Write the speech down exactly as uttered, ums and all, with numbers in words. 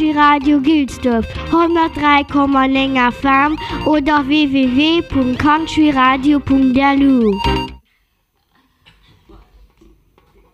Country Radio Gülsdorf hundertdrei Komma null F M oder w w w punkt country radio punkt d l u.